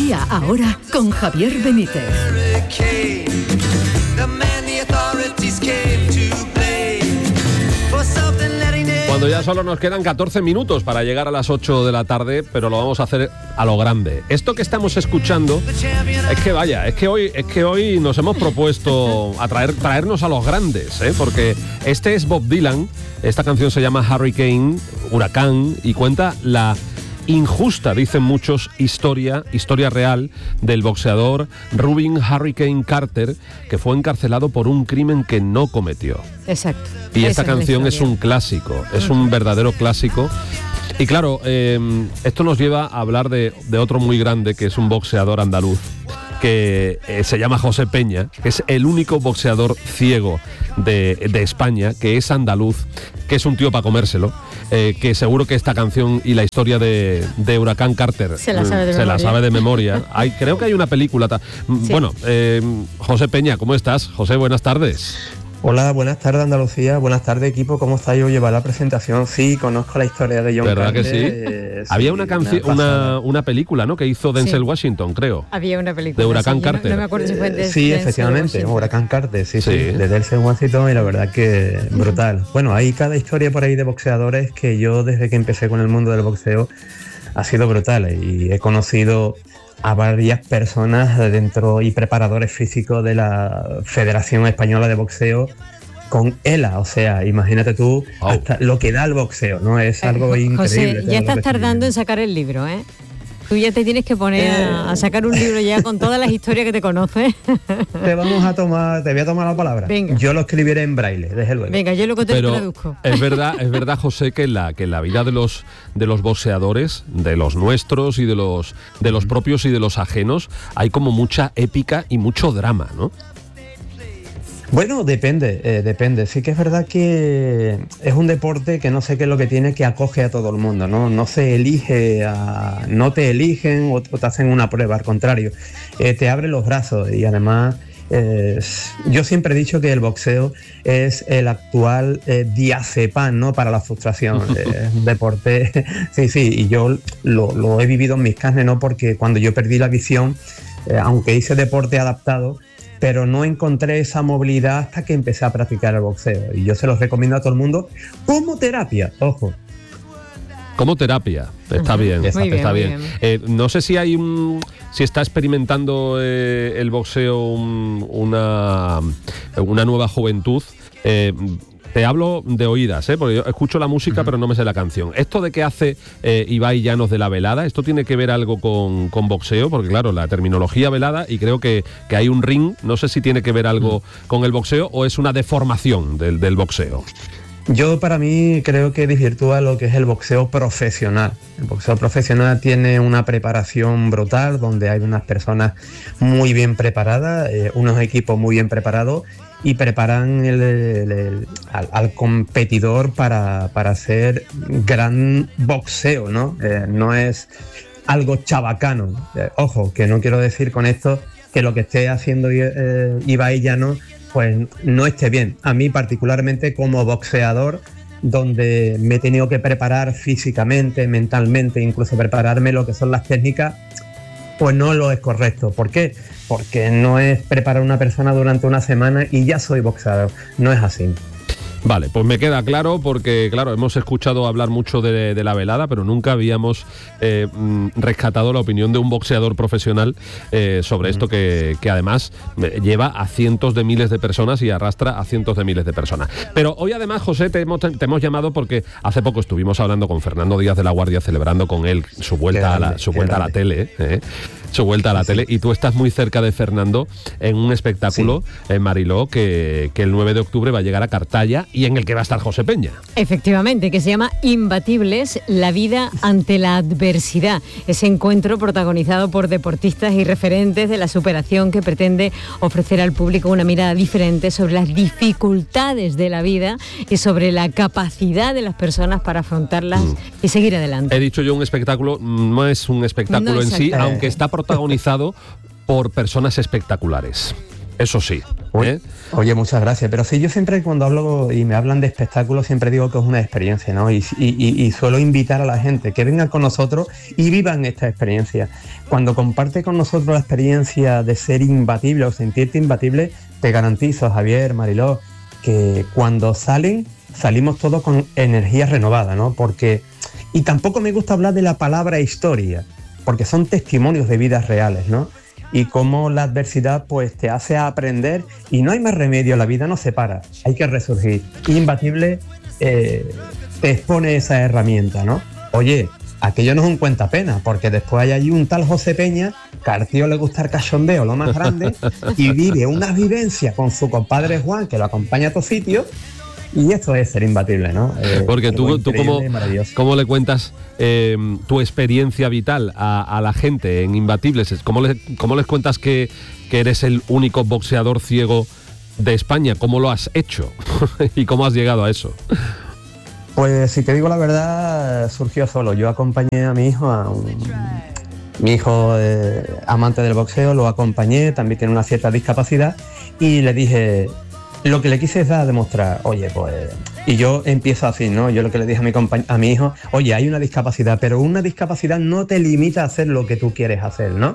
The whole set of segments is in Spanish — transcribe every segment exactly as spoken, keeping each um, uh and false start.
Andalucía ahora con Javier Benítez. Cuando ya solo nos quedan catorce minutos para llegar a las ocho de la tarde, pero lo vamos a hacer a lo grande. Esto que estamos escuchando es que vaya, es que hoy, es que hoy nos hemos propuesto atraer, traernos a los grandes, ¿eh? Porque este es Bob Dylan, esta canción se llama Hurricane, Huracán, y cuenta la injusta, dicen muchos, historia, historia real del boxeador Rubin Hurricane Carter, que fue encarcelado por un crimen que no cometió. Exacto. Y esta canción es un clásico, es un verdadero clásico. Y claro, eh, esto nos lleva a hablar de, de otro muy grande, que es un boxeador andaluz, que eh, se llama José Peña, que es el único boxeador ciego de, de España, que es andaluz, que es un tío para comérselo, eh, que seguro que esta canción y la historia de, de Huracán Carter se la sabe de se memoria. La sabe de memoria. Hay, creo que hay una película. Ta- Sí. Bueno, eh, José Peña, ¿cómo estás? José, buenas tardes. Hola, buenas tardes Andalucía, buenas tardes equipo, ¿cómo estáis? Hoy lleva la presentación, sí, conozco la historia de John ¿Verdad Carter. que sí? eh, Había sí, una canción, una una, pasada. una película, ¿no? Que hizo Denzel Sí. Washington, creo. Había una película. De Huracán sí, yo no- Carter. No, me acuerdo si fue de, Eh, sí, de efectivamente, Washington. Huracán Carter, sí, sí, Sí. de Denzel Washington, y la verdad que brutal. Bueno, hay cada historia por ahí de boxeadores que yo desde que empecé con el mundo del boxeo ha sido brutal, y he conocido a varias personas dentro y preparadores físicos de la Federación Española de Boxeo con E L A, o sea, imagínate tú Wow. hasta lo que da el boxeo, ¿no? Es algo Eh, increíble. José, todo ya lo estás que se tardando vive. en sacar el libro, ¿eh? Tú ya te tienes que poner a, a sacar un libro ya con todas las historias que te conoces. Te vamos a tomar, te voy a tomar la palabra. Venga. Yo lo escribiré en braille, desde luego. Venga, yo luego te Pero traduzco. es verdad, es verdad, José, que en la que en la vida de los de los boxeadores, de los nuestros y de los de los propios y de los ajenos, hay como mucha épica y mucho drama, ¿no? Bueno, depende, eh, depende. Sí que es verdad que es un deporte que no sé qué es lo que tiene, que acoge a todo el mundo, ¿no? No se elige, a, no te eligen o, o te hacen una prueba, al contrario, eh, te abre los brazos, y además eh, yo siempre he dicho que el boxeo es el actual eh, diazepam, ¿no? Para la frustración. Eh, es un deporte, sí, sí, y yo lo, lo he vivido en mis carnes, ¿no? Porque cuando yo perdí la visión, eh, aunque hice deporte adaptado, pero no encontré esa movilidad hasta que empecé a practicar el boxeo. Y yo se los recomiendo a todo el mundo como terapia, ojo. Como terapia, está Ujú. bien, Muy está, bien, está muy bien. bien. Eh, no sé si hay un, si está experimentando eh, el boxeo un- una, una nueva juventud. Eh, te hablo de oídas, ¿eh? Porque yo escucho la música, uh-huh. pero no me sé la canción. Esto de que hace eh, Ibai Llanos de la velada, ¿esto tiene que ver algo con, con boxeo? Porque claro, la terminología velada, y creo que, que hay un ring, no sé si tiene que ver algo uh-huh. con el boxeo o es una deformación del, del boxeo. Yo para mí creo que desvirtúa lo que es el boxeo profesional. El boxeo profesional tiene una preparación brutal, donde hay unas personas muy bien preparadas, eh, unos equipos muy bien preparados, y preparan el, el, el, al, al competidor para, para hacer gran boxeo, ¿no? Eh, no es algo chabacano. Eh, ojo, que no quiero decir con esto que lo que esté haciendo eh, Ibai Llanos pues no esté bien. A mí particularmente como boxeador, donde me he tenido que preparar físicamente, mentalmente, incluso prepararme lo que son las técnicas, pues no lo es correcto. ¿Por qué? Porque no es preparar a una persona durante una semana y ya soy boxeador. No es así. Vale, pues me queda claro, porque claro, hemos escuchado hablar mucho de, de la velada, pero nunca habíamos eh, rescatado la opinión de un boxeador profesional eh, sobre esto que, que además lleva a cientos de miles de personas y arrastra a cientos de miles de personas. Pero hoy además, José, te hemos, te hemos llamado porque hace poco estuvimos hablando con Fernando Díaz de la Guardia, celebrando con él su vuelta, grande, a, la, su vuelta a la tele, ¿eh? su vuelta a la sí, tele, sí. y tú estás muy cerca de Fernando en un espectáculo sí. en Mariló que, que el nueve de octubre va a llegar a Cartaya, y en el que va a estar José Peña. Efectivamente, que se llama Imbatibles, la vida ante la adversidad. Ese encuentro protagonizado por deportistas y referentes de la superación, que pretende ofrecer al público una mirada diferente sobre las dificultades de la vida y sobre la capacidad de las personas para afrontarlas mm. y seguir adelante. He dicho yo un espectáculo, no es un espectáculo no en sí, aunque está protagonizado por personas espectaculares. Eso sí. Oye, ¿eh? oye, muchas gracias. Pero sí, yo siempre cuando hablo y me hablan de espectáculos, siempre digo que es una experiencia, ¿no? Y, y, y, y suelo invitar a la gente que vengan con nosotros y vivan esta experiencia. Cuando comparte con nosotros la experiencia de ser imbatible o sentirte imbatible, te garantizo, Javier, Mariló, que cuando salen, salimos todos con energía renovada, ¿no? Porque, y tampoco me gusta hablar de la palabra historia, porque son testimonios de vidas reales, ¿no? Y cómo la adversidad pues te hace aprender y no hay más remedio, la vida no se para, hay que resurgir. Imbatible eh, te expone esa herramienta, ¿no? Oye, aquello no es un cuentapenas, porque después hay allí un tal José Peña, que al tío le gusta el cachondeo lo más grande, y vive una vivencia con su compadre Juan, que lo acompaña a todos sitios. Y esto es ser imbatible, ¿no? Eh, Porque tú, tú cómo, ¿cómo le cuentas eh, tu experiencia vital a, a la gente en Imbatibles? ¿Cómo, le, cómo les cuentas que, que eres el único boxeador ciego de España? ¿Cómo lo has hecho? ¿Y cómo has llegado a eso? Pues si te digo la verdad, surgió solo. Yo acompañé a mi hijo, a un, mi hijo eh, amante del boxeo, lo acompañé, también tiene una cierta discapacidad, y le dije... Lo que le quise es dar a demostrar, oye, pues... Y yo empiezo así, ¿no? Yo lo que le dije a mi, compañ- a mi hijo, oye, hay una discapacidad, pero una discapacidad no te limita a hacer lo que tú quieres hacer, ¿no?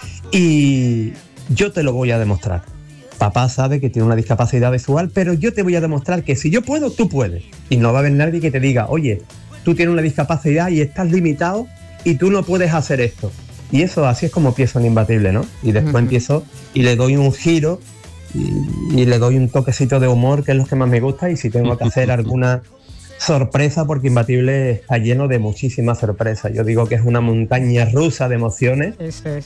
Y yo te lo voy a demostrar. Papá sabe que tiene una discapacidad visual, pero yo te voy a demostrar que si yo puedo, tú puedes. Y no va a haber nadie que te diga, oye, tú tienes una discapacidad y estás limitado y tú no puedes hacer esto. Y eso, así es como empiezo en Imbatible, ¿no? Y después uh-huh. empiezo y le doy un giro... Y, y le doy un toquecito de humor, que es lo que más me gusta, y si tengo que hacer alguna sorpresa, porque Imbatible está lleno de muchísimas sorpresas. Yo digo que es una montaña rusa de emociones. Eso es.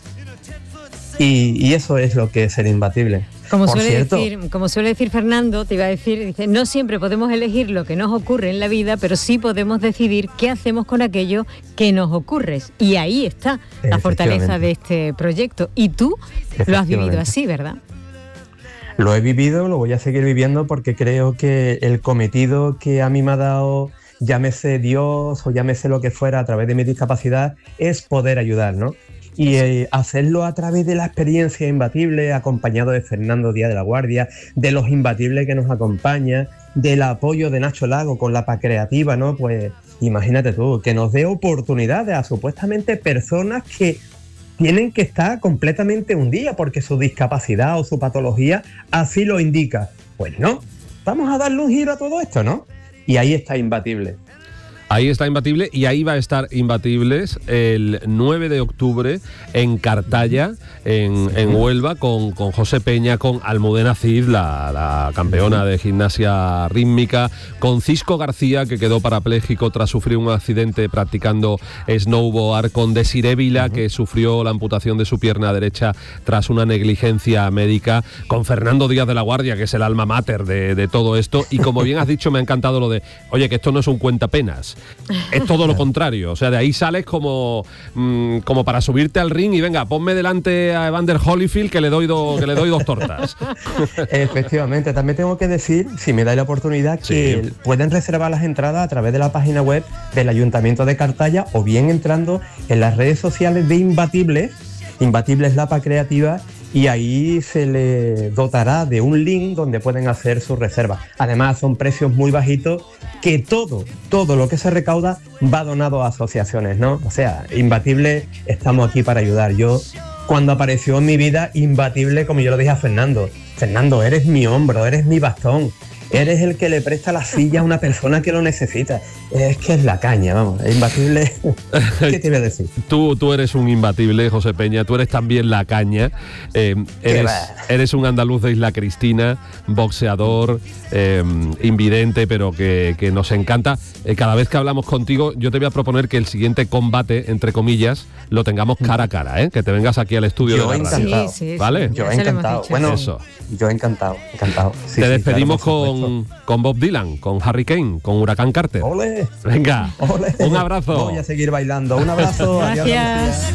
Y, y eso es lo que es ser Imbatible. Como suele, decir, como suele decir Fernando, te iba a decir, dice, no siempre podemos elegir lo que nos ocurre en la vida, pero sí podemos decidir qué hacemos con aquello que nos ocurre. Y ahí está la fortaleza de este proyecto. Y tú lo has vivido así, ¿verdad? Lo he vivido, lo voy a seguir viviendo, porque creo que el cometido que a mí me ha dado, llámese Dios o llámese lo que fuera, a través de mi discapacidad, es poder ayudar, ¿no? Y eh, hacerlo a través de la experiencia Imbatible, acompañado de Fernando Díaz de la Guardia, de los Imbatibles que nos acompañan, del apoyo de Nacho Lago con la Pacreativa, ¿no? Pues imagínate tú, que nos dé oportunidades a supuestamente personas que tienen que estar completamente hundidas porque su discapacidad o su patología así lo indica. Pues no, vamos a darle un giro a todo esto, ¿no? Y ahí está Imbatible. Ahí está Imbatible, y ahí va a estar Imbatibles el nueve de octubre en Cartaya, en, en Huelva, con, con José Peña, con Almudena Cid, la, la campeona de gimnasia rítmica, con Cisco García, que quedó parapléjico tras sufrir un accidente practicando snowboard, con Desiré Vila, uh-huh. que sufrió la amputación de su pierna derecha tras una negligencia médica, con Fernando Díaz de la Guardia, que es el alma mater de, de todo esto, y como bien has dicho, me ha encantado lo de, oye, que esto no es un cuentapenas. Es todo lo contrario, o sea, de ahí sales como, mmm, como para subirte al ring y venga, ponme delante a Evander Holyfield que le doy, do, que le doy dos tortas. Efectivamente, también tengo que decir, si me dais la oportunidad, que sí. pueden reservar las entradas a través de la página web del Ayuntamiento de Cartaya, o bien entrando en las redes sociales de Imbatibles, Imbatibles La Pacreativa, y ahí se le dotará de un link donde pueden hacer sus reservas. Además, son precios muy bajitos, que todo, todo lo que se recauda va donado a asociaciones, ¿no? O sea, Imbatible, estamos aquí para ayudar. Yo, cuando apareció en mi vida Imbatible, como yo lo dije a Fernando, Fernando, eres mi hombro, eres mi bastón, eres el que le presta la silla a una persona que lo necesita. Es que es la caña, vamos, es Imbatible. ¿Qué te voy a decir? Tú, tú eres un Imbatible, José Peña, tú eres también la caña. Eh, eres, eres un andaluz de Isla Cristina, boxeador, eh, invidente, pero que, que nos encanta. Eh, cada vez que hablamos contigo, yo te voy a proponer que el siguiente combate, entre comillas, lo tengamos cara a cara, ¿eh? Que te vengas aquí al estudio yo de la radio. Radio. Sí, sí, ¿Vale? Yo encantado. Dicho, bueno, eso. Yo encantado, encantado. Sí, te sí, despedimos claro, con, con Bob Dylan, con Harry Kane, con Huracán Carter. ¡Ole! Venga, ¡Ole! un abrazo. Voy a seguir bailando. Un abrazo. Gracias. Adiós.